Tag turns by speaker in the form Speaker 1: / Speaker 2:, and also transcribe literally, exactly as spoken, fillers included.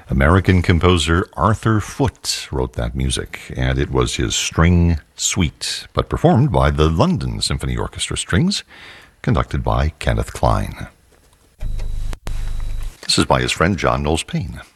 Speaker 1: American composer Arthur Foote wrote that music, and it was his String Suite, but performed by the London Symphony Orchestra Strings, conducted by Kenneth Klein. This is by his friend John Knowles Paine.